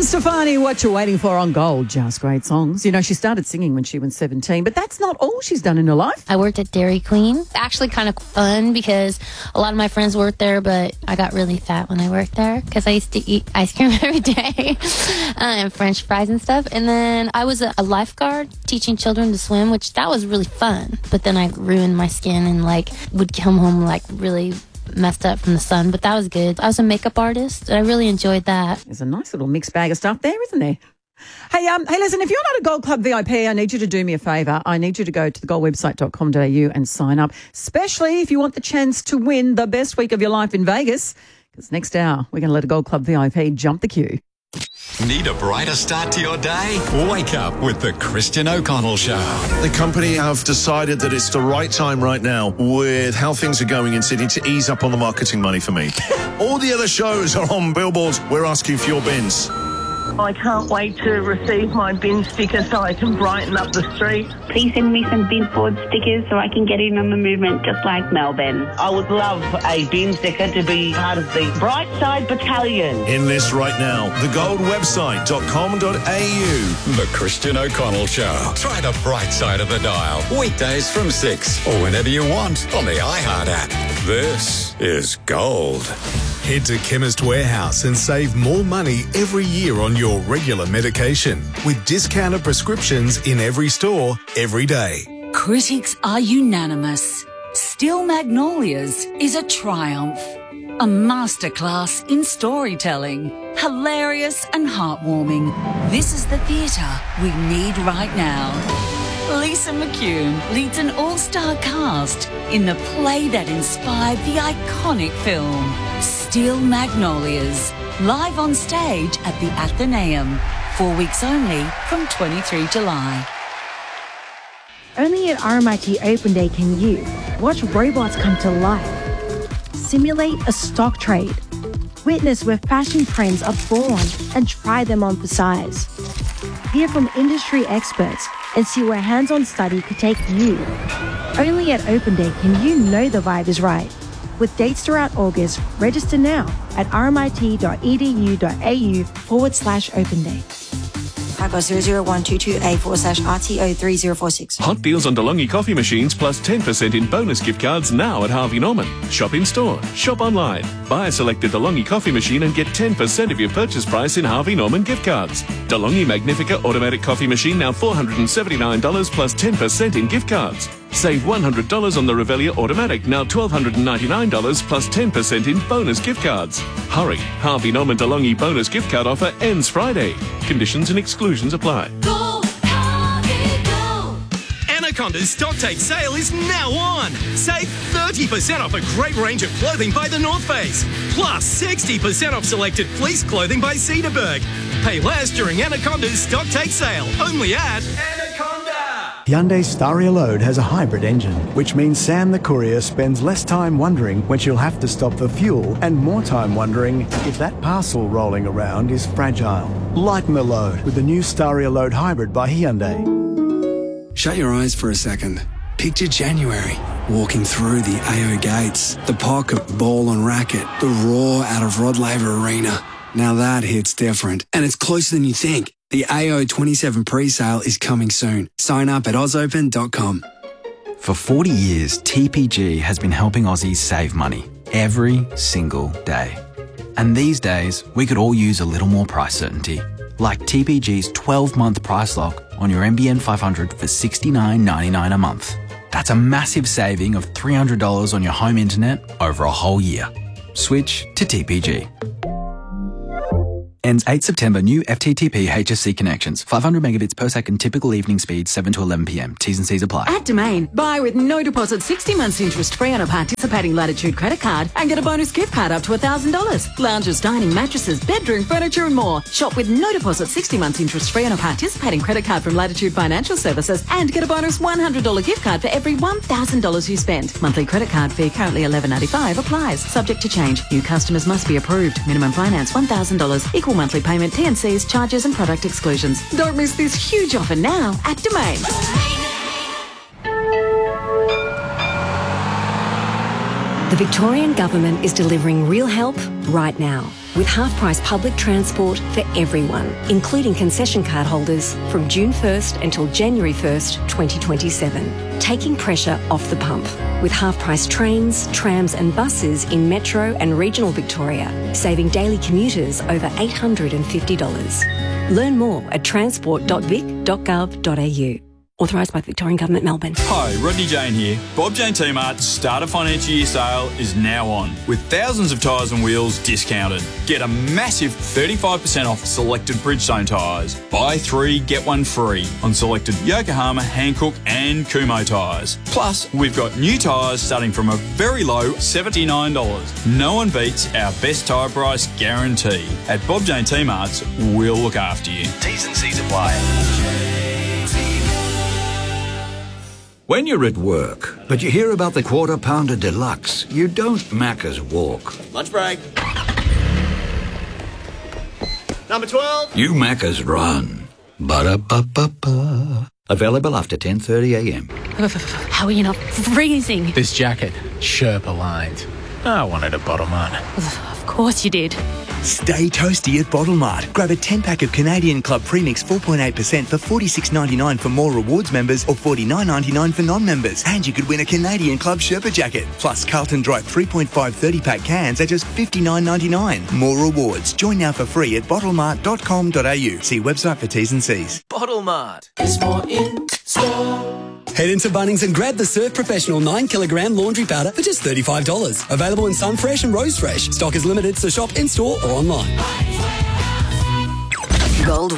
Stefani, What You Waiting For on Gold. Just great songs. You know, she started singing when she was 17, but that's not all she's done in her life. I worked at Dairy Queen. Actually kind of fun because a lot of my friends worked there, but I got really fat when I worked there because I used to eat ice cream every day and French fries and stuff. And then I was a lifeguard teaching children to swim, which that was really fun. But then I ruined my skin and would come home really messed up from the sun, but that was good. I was a makeup artist. I really enjoyed that. There's a nice little mixed bag of stuff there, isn't there? Hey, listen, if you're not a Gold Club VIP, I need you to do me a favour. I need you to go to thegoldwebsite.com.au and sign up, especially if you want the chance to win the best week of your life in Vegas, because next hour we're going to let a Gold Club VIP jump the queue. Need a brighter start to your day? Wake up with the Christian O'Connell Show. The company have decided that it's the right time right now with how things are going in Sydney to ease up on the marketing money for me. All the other shows are on billboards. We're asking for your bins. I can't wait to receive my bin sticker so I can brighten up the street. Please send me some bin board stickers so I can get in on the movement just like Melbourne. I would love a bin sticker to be part of the Brightside Battalion. Enlist right now. Thegoldwebsite.com.au. The Christian O'Connell Show. Try the bright side of the dial. Weekdays from 6 or whenever you want on the iHeart app. This is Gold. Head to Chemist Warehouse and save more money every year on your regular medication with discounted prescriptions in every store, every day. Critics are unanimous. Still Magnolias is a triumph. A masterclass in storytelling. Hilarious and heartwarming. This is the theatre we need right now. Lisa McCune leads an all-star cast in the play that inspired the iconic film, Steel Magnolias, live on stage at the Athenaeum, 4 weeks only from 23 July. Only at RMIT Open Day can you watch robots come to life, simulate a stock trade, witness where fashion trends are born and try them on for size, hear from industry experts and see where hands-on study could take you. Only at Open Day can you know the vibe is right. With dates throughout August, register now at rmit.edu.au/Open Day. Typo 00122A/RTO3046. Hot deals on DeLonghi coffee machines plus 10% in bonus gift cards now at Harvey Norman. Shop in store, shop online. Buy a selected DeLonghi coffee machine and get 10% of your purchase price in Harvey Norman gift cards. DeLonghi Magnifica automatic coffee machine now $479 plus 10% in gift cards. Save $100 on the Revelia Automatic, now $1,299 plus 10% in bonus gift cards. Hurry, Harvey Norman DeLonghi bonus gift card offer ends Friday. Conditions and exclusions apply. Go, Harvey, go. Anaconda's stock take sale is now on. Save 30% off a great range of clothing by The North Face, plus 60% off selected fleece clothing by Cedarburg. Pay less during Anaconda's stock take sale, only at Hyundai Staria Load has a hybrid engine, which means Sam the courier spends less time wondering when she'll have to stop for fuel and more time wondering if that parcel rolling around is fragile. Lighten the load with the new Staria Load Hybrid by Hyundai. Shut your eyes for a second. Picture January, walking through the AO gates, the pocket ball and racket, the roar out of Rod Laver Arena. Now that hits different, and it's closer than you think. The AO 27 pre-sale is coming soon. Sign up at ozopen.com. For 40 years, TPG has been helping Aussies save money every single day. And these days, we could all use a little more price certainty. Like TPG's 12-month price lock on your NBN 500 for $69.99 a month. That's a massive saving of $300 on your home internet over a whole year. Switch to TPG. Ends 8 September. New FTTP HSC connections. 500 megabits per second. Typical evening speed 7 to 11 p.m. T's and C's apply. At Domain, buy with no deposit 60 months interest free on a participating Latitude credit card and get a bonus gift card up to $1,000. Lounges, dining, mattresses, bedroom, furniture and more. Shop with no deposit 60 months interest free on a participating credit card from Latitude Financial Services and get a bonus $100 gift card for every $1,000 you spend. Monthly credit card fee currently $11.95 applies. Subject to change. New customers must be approved. Minimum finance $1,000. Equal monthly payment, T&Cs, charges and product exclusions. Don't miss this huge offer now at Domain. The Victorian Government is delivering real help right now. with half-price public transport for everyone, including concession card holders, from June 1st until January 1st, 2027. Taking pressure off the pump with half-price trains, trams and buses in metro and regional Victoria, saving daily commuters over $850. Learn more at transport.vic.gov.au. Authorised by the Victorian Government, Melbourne. Hi, Rodney Jane here. Bob Jane T-Mart's start of financial year sale is now on, with thousands of tyres and wheels discounted. Get a massive 35% off selected Bridgestone tyres. Buy 3, get 1 free on selected Yokohama, Hankook and Kumho tyres. Plus, we've got new tyres starting from a very low $79. No one beats our best tyre price guarantee. At Bob Jane T-Mart's, we'll look after you. T's and C's apply. When you're at work, but you hear about the Quarter Pounder Deluxe, you don't Macca's walk. Lunch break. Number 12. You Macca's run. Ba-da-ba-ba-ba. Available after 10:30am. How are you not freezing? This jacket, Sherpa lined. I wanted a bottle mart. Of course you did. Stay toasty at Bottle Mart. Grab a 10-pack of Canadian Club Premix 4.8% for $46.99 for more rewards members or $49.99 for non-members. And you could win a Canadian Club Sherpa jacket. Plus Carlton Dry 3.5 30-pack cans at just $59.99. More rewards. Join now for free at bottlemart.com.au. See website for T's and C's. Bottle Mart. There's more in store. Head into Bunnings and grab the Surf Professional 9kg laundry powder for just $35. Available in Sunfresh and Rose Fresh. Stock is limited, so shop in-store or online. Gold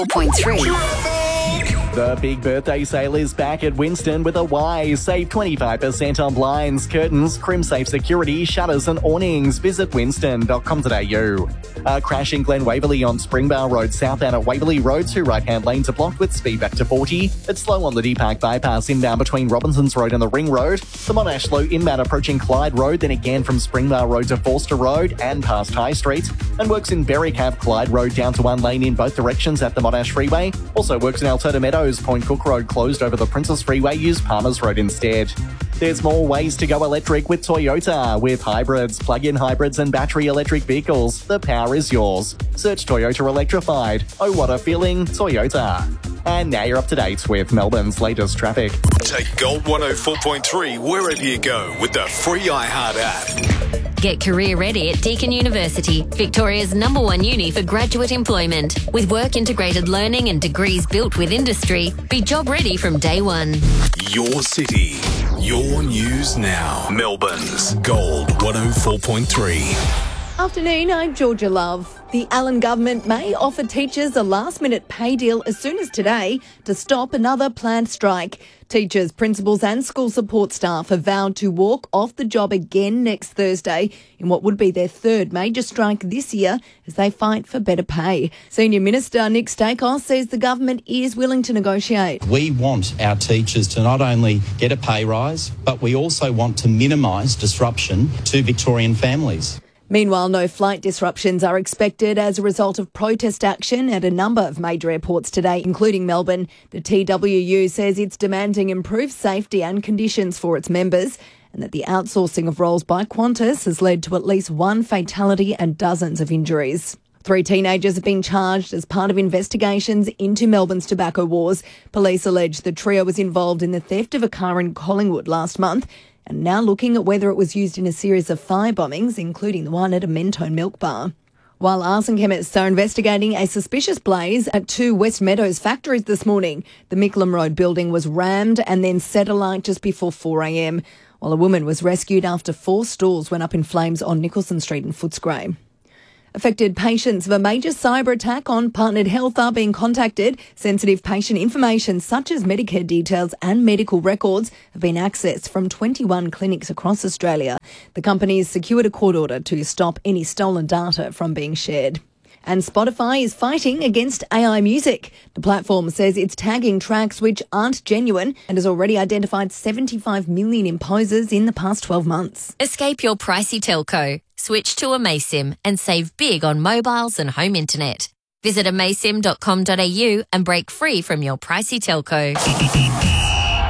104.3. The big birthday sale is back at Winston with a Y. Save 25% on blinds, curtains, CrimSafe security, shutters and awnings. Visit winston.com.au. A crash in Glen Waverley on Springvale Road southbound at Waverley Road. 2 right-hand lanes are blocked with speed back to 40. It's slow on the D-Park bypass inbound between Robinsons Road and the Ring Road. The Monash slow inbound approaching Clyde Road, then again from Springvale Road to Forster Road and past High Street. And works in Berwick have Clyde Road down to 1 lane in both directions at the Monash Freeway. Also works in Alberta Meadows. Point Cook Road closed over the Princess Freeway. Use Palmers Road instead. There's more ways to go electric with Toyota. With hybrids, plug-in hybrids and battery electric vehicles, the power is yours. Search Toyota Electrified. Oh, what a feeling, Toyota. And now you're up to date with Melbourne's latest traffic. Take Gold 104.3 wherever you go with the free iHeart app. Get career ready at Deakin University, Victoria's #1 uni for graduate employment. With work-integrated learning and degrees built with industry, be job ready from day one. Your city, your news now. Melbourne's Gold 104.3. Afternoon, I'm Georgia Love. The Allen government may offer teachers a last-minute pay deal as soon as today to stop another planned strike. Teachers, principals and school support staff have vowed to walk off the job again next Thursday in what would be their third major strike this year as they fight for better pay. Senior Minister Nick Stakos says the government is willing to negotiate. We want our teachers to not only get a pay rise, but we also want to minimise disruption to Victorian families. Meanwhile, no flight disruptions are expected as a result of protest action at a number of major airports today, including Melbourne. The TWU says it's demanding improved safety and conditions for its members, and that the outsourcing of roles by Qantas has led to at least 1 fatality and dozens of injuries. 3 teenagers have been charged as part of investigations into Melbourne's tobacco wars. Police allege the trio was involved in the theft of a car in Collingwood last month, and now looking at whether it was used in a series of fire bombings, including the one at a Mentone milk bar. While arson chemists are investigating a suspicious blaze at 2 West Meadows factories this morning, the Mickleham Road building was rammed and then set alight just before 4 a.m, while a woman was rescued after 4 stalls went up in flames on Nicholson Street in Footscray. Affected patients of a major cyber attack on Partnered Health are being contacted. Sensitive patient information such as Medicare details and medical records have been accessed from 21 clinics across Australia. The company has secured a court order to stop any stolen data from being shared. And Spotify is fighting against AI music. The platform says it's tagging tracks which aren't genuine and has already identified 75 million imposers in the past 12 months. Escape your pricey telco. Switch to Amaysim and save big on mobiles and home internet. Visit amaysim.com.au and break free from your pricey telco.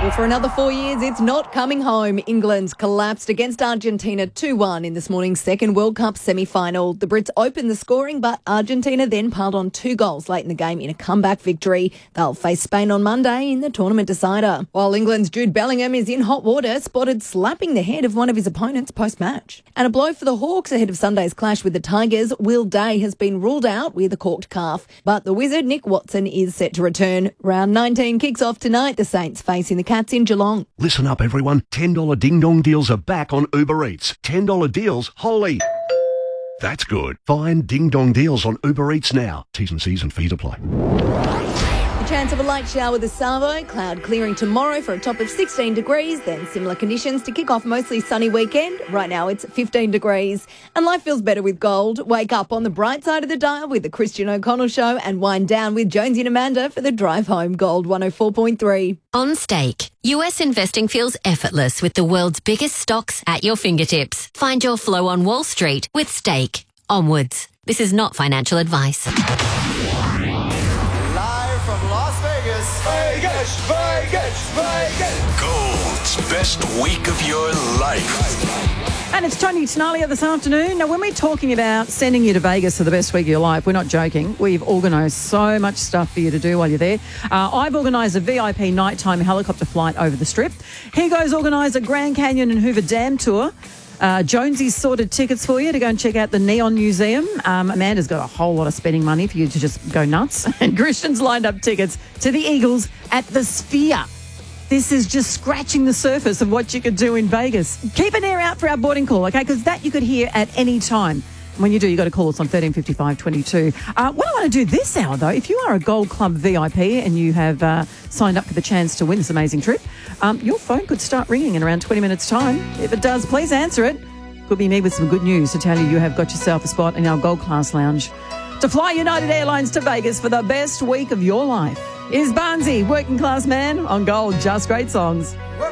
Well, for another 4 years, it's not coming home. England collapsed against Argentina 2-1 in this morning's second World Cup semi-final. The Brits opened the scoring, but Argentina then piled on 2 goals late in the game in a comeback victory. They'll face Spain on Monday in the tournament decider. While England's Jude Bellingham is in hot water, spotted slapping the head of one of his opponents post-match. And a blow for the Hawks ahead of Sunday's clash with the Tigers. Will Day has been ruled out with a corked calf, but the Wizard Nick Watson is set to return. Round 19 kicks off tonight. The Saints facing the Cats in Geelong. Listen up, everyone. $10 ding-dong deals are back on Uber Eats. $10 deals, holy. That's good. Find ding-dong deals on Uber Eats now. T's and C's and fees apply. The chance of a light shower this Savo. Cloud clearing tomorrow for a top of 16 degrees. Then similar conditions to kick off mostly sunny weekend. Right now it's 15 degrees. And life feels better with gold. Wake up on the bright side of the dial with the Christian O'Connell Show and wind down with Jonesy and Amanda for the drive home. Gold 104.3. On Stake, US investing feels effortless with the world's biggest stocks at your fingertips. Find your flow on Wall Street with Stake. Onwards. This is not financial advice. Gold's best week of your life. And it's Tony Tenalia this afternoon. Now, when we're talking about sending you to Vegas for the best week of your life, we're not joking. We've organised so much stuff for you to do while you're there. I've organised a VIP nighttime helicopter flight over the Strip. Hugo's organised a Grand Canyon and Hoover Dam tour. Jonesy's sorted tickets for you to go and check out the Neon Museum. Amanda's got a whole lot of spending money for you to just go nuts. And Christian's lined up tickets to the Eagles at the Sphere. This is just scratching the surface of what you could do in Vegas. Keep an ear out for our boarding call, okay? Because that you could hear at any time. When you do, you got to call us on 1355 22. What I want to do this hour, though, if you are a Gold Club VIP and you have signed up for the chance to win this amazing trip, your phone could start ringing in around 20 minutes' time. If it does, please answer it. Could be me with some good news to tell you have got yourself a spot in our Gold Class Lounge to fly United Airlines to Vegas for the best week of your life. Is Barnsey, Working Class Man, on Gold. Just great songs. Working